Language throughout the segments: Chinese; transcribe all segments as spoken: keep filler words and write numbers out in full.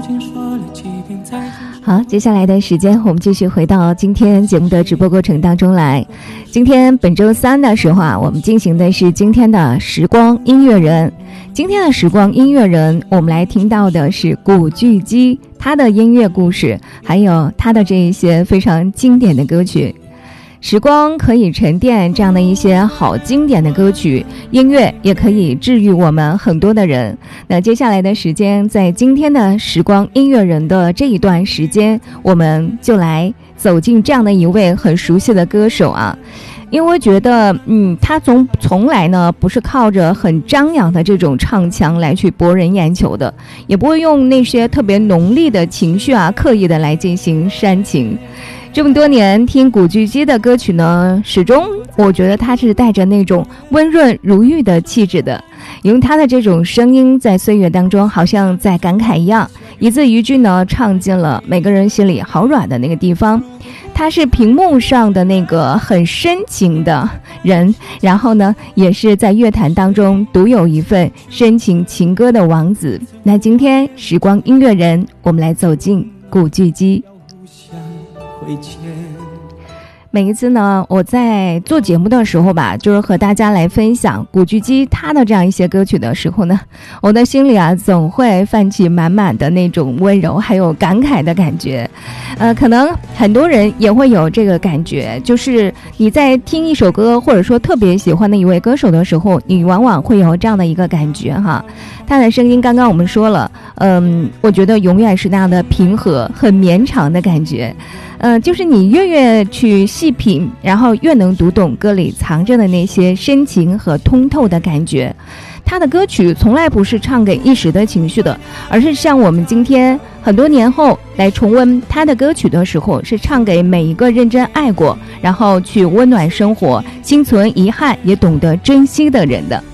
好，接下来的时间我们继续回到今天节目的直播过程当中来。今天本周三的时候啊，我们进行的是今天的时光音乐人。今天的时光音乐人，我们来听到的是古巨基他的音乐故事，还有他的这一些非常经典的歌曲。时光可以沉淀这样的一些好经典的歌曲，音乐也可以治愈我们很多的人。那接下来的时间，在今天的时光音乐人的这一段时间，我们就来走进这样的一位很熟悉的歌手啊。因为我觉得嗯，他从从来呢不是靠着很张扬的这种唱腔来去博人眼球的，也不会用那些特别浓烈的情绪啊刻意的来进行煽情。这么多年听古巨基的歌曲呢，始终我觉得他是带着那种温润如玉的气质的，用他的这种声音在岁月当中好像在感慨一样，一字一句呢唱进了每个人心里好软的那个地方。他是屏幕上的那个很深情的人，然后呢也是在乐坛当中独有一份深情情歌的王子。那今天时光音乐人，我们来走进古巨基。每一次呢我在做节目的时候吧，就是和大家来分享古巨基他的这样一些歌曲的时候呢，我的心里啊总会泛起满满的那种温柔还有感慨的感觉。呃，可能很多人也会有这个感觉，就是你在听一首歌或者说特别喜欢的一位歌手的时候，你往往会有这样的一个感觉哈。他的声音刚刚我们说了，嗯，我觉得永远是那样的平和很绵长的感觉。呃，就是你越越去细品，然后越能读懂歌里藏着的那些深情和通透的感觉。他的歌曲从来不是唱给一时的情绪的，而是像我们今天很多年后来重温他的歌曲的时候，是唱给每一个认真爱过，然后去温暖生活，心存遗憾也懂得珍惜的人的。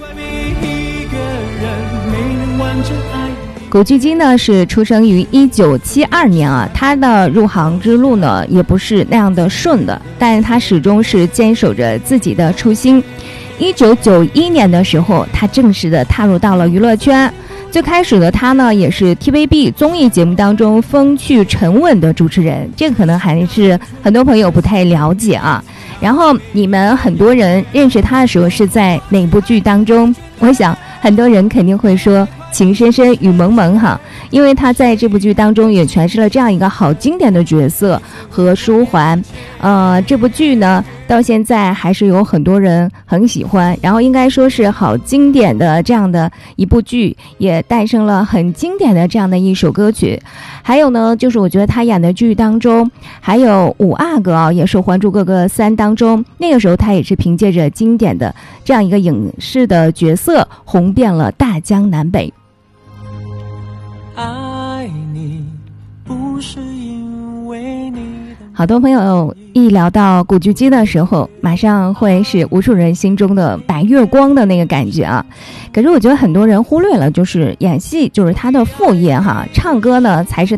古巨基呢是出生于一九七二年啊，他的入行之路呢也不是那样的顺的，但他始终是坚守着自己的初心。一九九一年的时候，他正式的踏入到了娱乐圈。最开始的他呢，也是 T V B 综艺节目当中风趣沉稳的主持人，这个可能还是很多朋友不太了解啊。然后你们很多人认识他的时候是在哪部剧当中？我想很多人肯定会说情深深雨蒙蒙哈，因为他在这部剧当中也诠释了这样一个好经典的角色和舒缓。呃，这部剧呢到现在还是有很多人很喜欢，然后应该说是好经典的这样的一部剧，也诞生了很经典的这样的一首歌曲。还有呢，就是我觉得他演的剧当中，还有五阿哥啊，也是《还珠格格三》当中，那个时候他也是凭借着经典的这样一个影视的角色，红遍了大江南北。爱你不是因为你。好多朋友一聊到古巨基的时候，马上会是无数人心中的白月光的那个感觉啊。可是我觉得很多人忽略了，就是演戏就是他的副业哈，唱歌呢才是